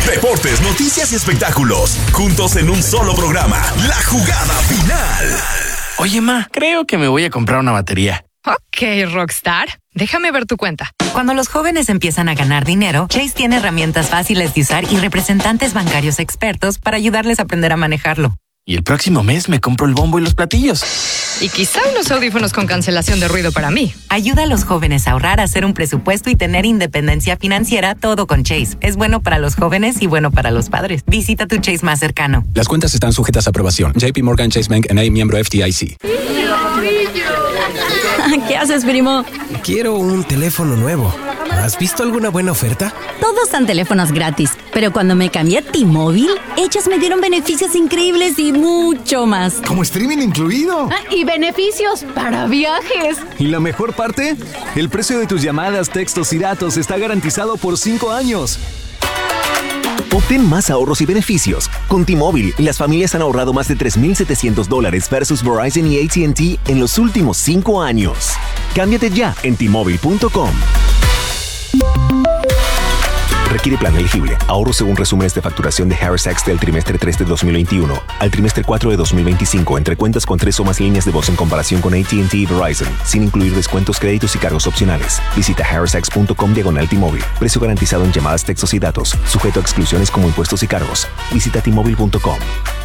Deportes, noticias y espectáculos, juntos en un solo programa. La Jugada Final. Oye, ma, creo que me voy a comprar una batería. Ok, Rockstar. Déjame ver tu cuenta. Cuando los jóvenes empiezan a ganar dinero, Chase tiene herramientas fáciles de usar y representantes bancarios expertos para ayudarles a aprender a manejarlo. Y el próximo mes me compro el bombo y los platillos. Y quizá unos audífonos con cancelación de ruido para mí. Ayuda a los jóvenes a ahorrar, a hacer un presupuesto y tener independencia financiera, todo con Chase. Es bueno para los jóvenes y bueno para los padres. Visita tu Chase más cercano. Las cuentas están sujetas a aprobación. JP Morgan Chase Bank N.A., miembro FDIC. ¿Qué haces, primo? Quiero un teléfono nuevo. ¿Has visto alguna buena oferta? Todos dan teléfonos gratis, pero cuando me cambié a T-Mobile, ellos me dieron beneficios increíbles y mucho más. ¿Como streaming incluido? Y beneficios para viajes. ¿Y la mejor parte? El precio de tus llamadas, textos y datos está garantizado por 5 años. Obtén más ahorros y beneficios. Con T-Mobile, las familias han ahorrado más de $3,700 versus Verizon y AT&T en los últimos 5 años. Cámbiate ya en T-Mobile.com. Requiere plan elegible. Ahorro según resúmenes de facturación de Harris Sachs del trimestre 3 de 2021 al trimestre 4 de 2025 entre cuentas con 3 o más líneas de voz en comparación con AT&T y Verizon, sin incluir descuentos, créditos y cargos opcionales. Visita harrisax.com/T-Mobile. Precio garantizado en llamadas, textos y datos. Sujeto a exclusiones como impuestos y cargos. Visita T-Mobile.com.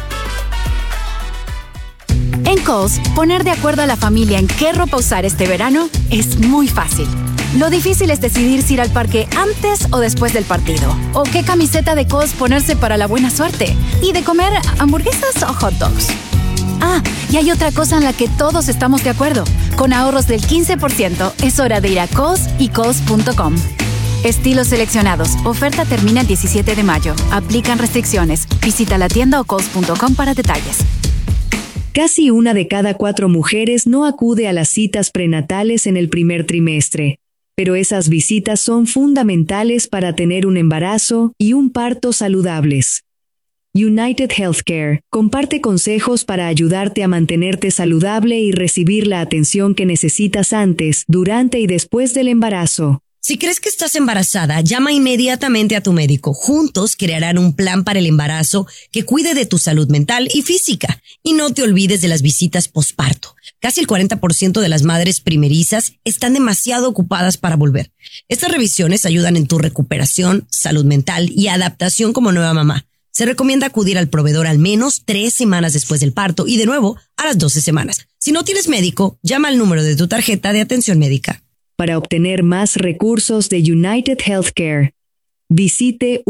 En Kohl's, poner de acuerdo a la familia en qué ropa usar este verano es muy fácil. Lo difícil es decidir si ir al parque antes o después del partido. O qué camiseta de Kohl's ponerse para la buena suerte. Y de comer hamburguesas o hot dogs. Ah, y hay otra cosa en la que todos estamos de acuerdo. Con ahorros del 15%, es hora de ir a Kohl's y Kohls.com. Estilos seleccionados. Oferta termina el 17 de mayo. Aplican restricciones. Visita la tienda o Kohls.com para detalles. Casi 1 de cada 4 mujeres no acude a las citas prenatales en el primer trimestre. Pero esas visitas son fundamentales para tener un embarazo y un parto saludables. United Healthcare comparte consejos para ayudarte a mantenerte saludable y recibir la atención que necesitas antes, durante y después del embarazo. Si crees que estás embarazada, llama inmediatamente a tu médico. Juntos crearán un plan para el embarazo que cuide de tu salud mental y física. Y no te olvides de las visitas posparto. Casi el 40% de las madres primerizas están demasiado ocupadas para volver. Estas revisiones ayudan en tu recuperación, salud mental y adaptación como nueva mamá. Se recomienda acudir al proveedor al menos 3 semanas después del parto y de nuevo a las 12 semanas. Si no tienes médico, llama al número de tu tarjeta de atención médica. Para obtener más recursos de United Healthcare, visite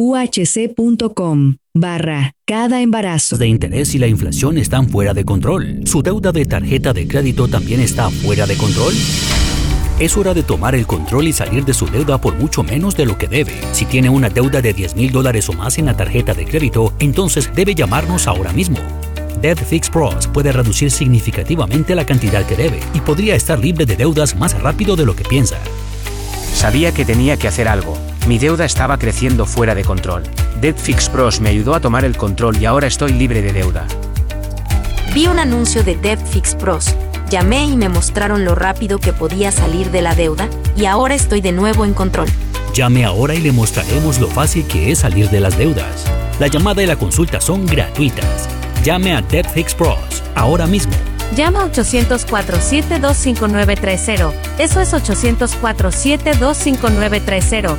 uhc.com/cada embarazo. De interés y la inflación están fuera de control. ¿Su deuda de tarjeta de crédito también está fuera de control? Es hora de tomar el control y salir de su deuda por mucho menos de lo que debe. Si tiene una deuda de $10,000 o más en la tarjeta de crédito, entonces debe llamarnos ahora mismo. Debt Fix Pros puede reducir significativamente la cantidad que debe y podría estar libre de deudas más rápido de lo que piensa. Sabía que tenía que hacer algo. Mi deuda estaba creciendo fuera de control. Debt Fix Pros me ayudó a tomar el control y ahora estoy libre de deuda. Vi un anuncio de Debt Fix Pros. Llamé y me mostraron lo rápido que podía salir de la deuda y ahora estoy de nuevo en control. Llame ahora y le mostraremos lo fácil que es salir de las deudas. La llamada y la consulta son gratuitas. Llame a Debt Fix Pros ahora mismo. Llama a 800-472-5930. Eso es 800-472-5930.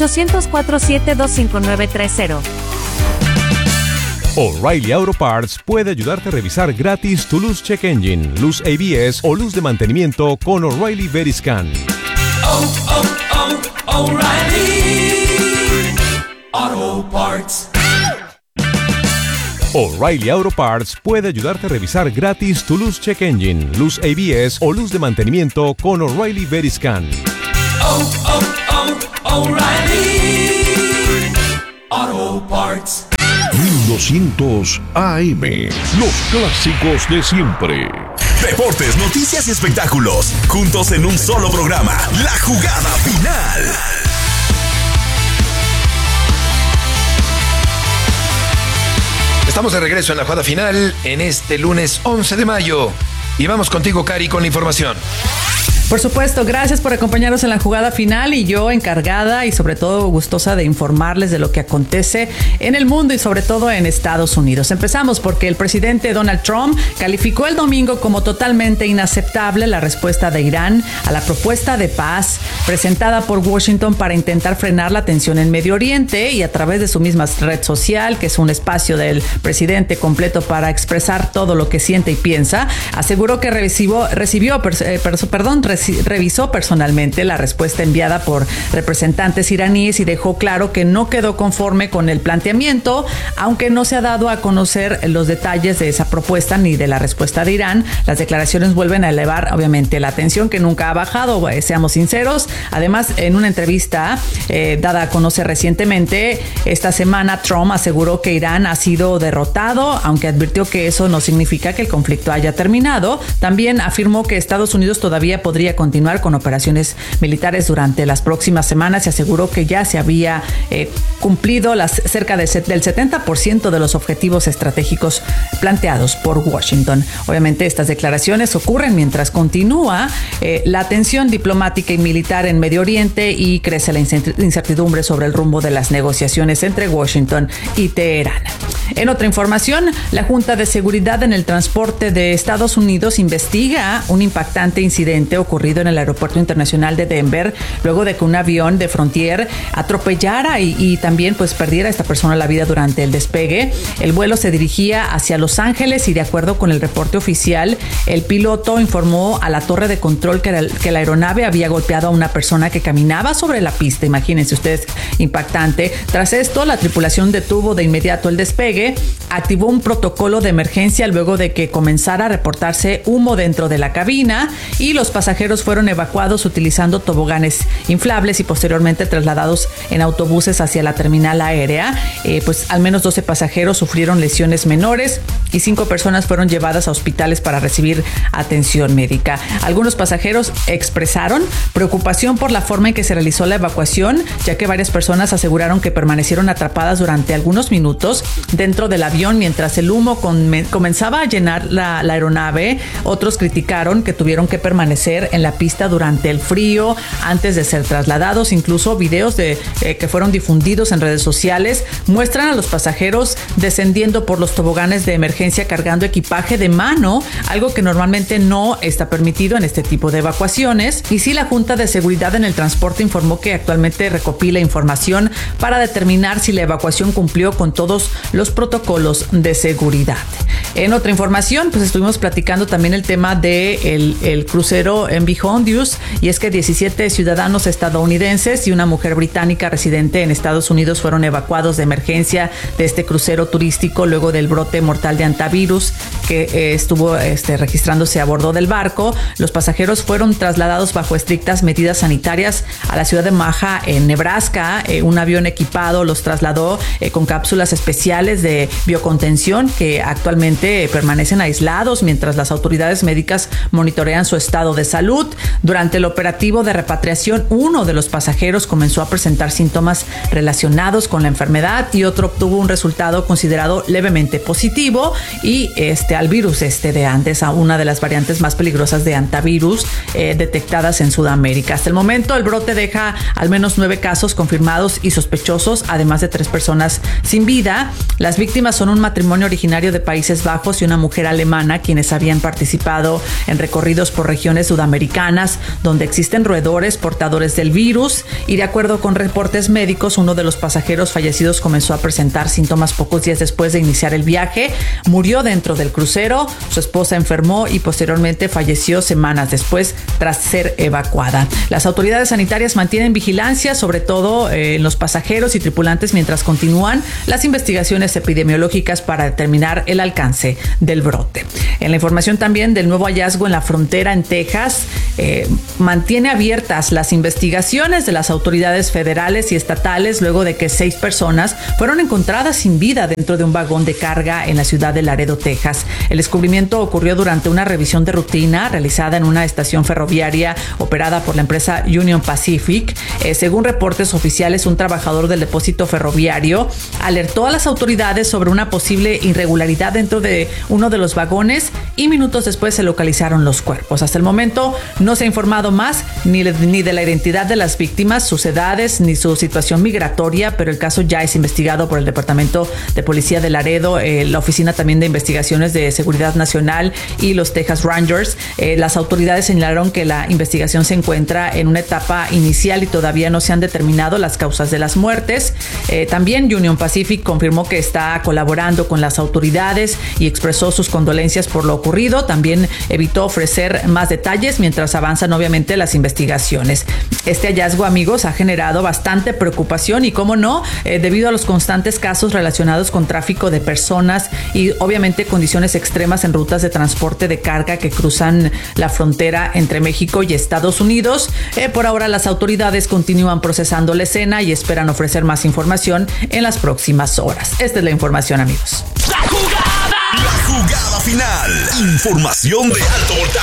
800-472-5930. O'Reilly Auto Parts puede ayudarte a revisar gratis tu luz check engine, luz ABS o luz de mantenimiento con O'Reilly Veriscan. O'Reilly Auto Parts. O'Reilly Auto Parts puede ayudarte a revisar gratis tu luz check engine, luz ABS o luz de mantenimiento con O'Reilly Veriscan. O'Reilly Auto Parts. 1200 AM, los clásicos de siempre. Deportes, noticias y espectáculos, juntos en un solo programa. La Jugada Final. Estamos de regreso en la Jugada Final en este lunes 11 de mayo. Y vamos contigo, Cari, con la información. Por supuesto, gracias por acompañarnos en la jugada final y yo encargada y sobre todo gustosa de informarles de lo que acontece en el mundo y sobre todo en Estados Unidos. Empezamos porque el presidente Donald Trump calificó el domingo como totalmente inaceptable la respuesta de Irán a la propuesta de paz presentada por Washington para intentar frenar la tensión en Medio Oriente, y a través de su misma red social, que es un espacio del presidente completo para expresar todo lo que siente y piensa, aseguró que revisó personalmente la respuesta enviada por representantes iraníes y dejó claro que no quedó conforme con el planteamiento, aunque no se ha dado a conocer los detalles de esa propuesta ni de la respuesta de Irán. Las declaraciones vuelven a elevar, obviamente, la tensión que nunca ha bajado, seamos sinceros. Además, en una entrevista dada a conocer recientemente, esta semana Trump aseguró que Irán ha sido derrotado, aunque advirtió que eso no significa que el conflicto haya terminado. También afirmó que Estados Unidos todavía podría continuar con operaciones militares durante las próximas semanas y aseguró que ya se había cumplido cerca del 70% de los objetivos estratégicos planteados por Washington. Obviamente estas declaraciones ocurren mientras continúa la tensión diplomática y militar en Medio Oriente y crece la incertidumbre sobre el rumbo de las negociaciones entre Washington y Teherán. En otra información, la Junta de Seguridad en el Transporte de Estados Unidos investiga un impactante incidente ocurrido en el Aeropuerto Internacional de Denver, luego de que un avión de Frontier atropellara y también perdiera a esta persona la vida durante el despegue. El vuelo se dirigía hacia Los Ángeles y, de acuerdo con el reporte oficial, el piloto informó a la torre de control que la aeronave había golpeado a una persona que caminaba sobre la pista. Imagínense ustedes, impactante. Tras esto, la tripulación detuvo de inmediato el despegue, activó un protocolo de emergencia luego de que comenzara a reportarse humo dentro de la cabina, y los pasajeros fueron evacuados utilizando toboganes inflables y posteriormente trasladados en autobuses hacia la terminal aérea. Al menos 12 pasajeros sufrieron lesiones menores y 5 personas fueron llevadas a hospitales para recibir atención médica. Algunos pasajeros expresaron preocupación por la forma en que se realizó la evacuación, ya que varias personas aseguraron que permanecieron atrapadas durante algunos minutos dentro del avión mientras el humo comenzaba a llenar la aeronave. Otros criticaron que tuvieron que permanecer en la pista durante el frío antes de ser trasladados. Incluso videos que fueron difundidos en redes sociales muestran a los pasajeros descendiendo por los toboganes de emergencia cargando equipaje de mano, algo que normalmente no está permitido en este tipo de evacuaciones. Y sí, la Junta de Seguridad en el Transporte informó que actualmente recopila información para determinar si la evacuación cumplió con todos los protocolos de seguridad. En otra información, estuvimos platicando también el tema de el crucero MV Honduras, y es que 17 ciudadanos estadounidenses y una mujer británica residente en Estados Unidos fueron evacuados de emergencia de este crucero turístico luego del brote mortal de hantavirus que estuvo registrándose a bordo del barco. Los pasajeros fueron trasladados bajo estrictas medidas sanitarias a la ciudad de Omaha, en Nebraska. Un avión equipado los trasladó con cápsulas especiales de biocontención que actualmente permanecen aislados mientras las autoridades médicas monitorean su estado de salud. Durante el operativo de repatriación, uno de los pasajeros comenzó a presentar síntomas relacionados con la enfermedad y otro obtuvo un resultado considerado levemente positivo y al virus de Andes, a una de las variantes más peligrosas de hantavirus detectadas en Sudamérica. Hasta el momento, el brote deja al menos 9 casos confirmados y sospechosos, además de 3 personas sin vida. Las víctimas son un matrimonio originario de Países Bajos y una mujer alemana, quienes habían participado en recorridos por regiones sudamericanas donde existen roedores portadores del virus, y de acuerdo con reportes médicos, uno de los pasajeros fallecidos comenzó a presentar síntomas pocos días después de iniciar el viaje. Murió dentro del crucero, su esposa enfermó y posteriormente falleció semanas después tras ser evacuada. Las autoridades sanitarias mantienen vigilancia, sobre todo en los pasajeros y tripulantes, mientras continúan las investigaciones epidemiológicas para determinar el alcance del brote. En la información también del nuevo hallazgo en la frontera en Texas, mantiene abiertas las investigaciones de las autoridades federales y estatales luego de que 6 personas fueron encontradas sin vida dentro de un vagón de carga en la ciudad de Laredo, Texas. El descubrimiento ocurrió durante una revisión de rutina realizada en una estación ferroviaria operada por la empresa Union Pacific. Según reportes oficiales, un trabajador del depósito ferroviario alertó a las autoridades sobre una posible irregularidad dentro de uno de los vagones y minutos después se localizaron los cuerpos. Hasta el momento no se ha informado más ni de la identidad de las víctimas, sus edades, ni su situación migratoria, pero el caso ya es investigado por el Departamento de Policía de Laredo, la Oficina también de Investigaciones de Seguridad Nacional y los Texas Rangers. Las autoridades señalaron que la investigación se encuentra en una etapa inicial y todavía no se han determinado las causas de las muertes. También Union Pacific confirmó que está colaborando con las autoridades y expresó sus condolencias por lo ocurrido. También evitó ofrecer más detalles mientras avanzan obviamente las investigaciones. Este hallazgo, amigos, ha generado bastante preocupación y, cómo no, debido a los constantes casos relacionados con tráfico de personas y obviamente condiciones extremas en rutas de transporte de carga que cruzan la frontera entre México y Estados Unidos. Por ahora las autoridades continúan procesando la escena y esperan ofrecer más información en las próximas horas. Esta es la información, amigos. La jugada final. Información de alto voltaje.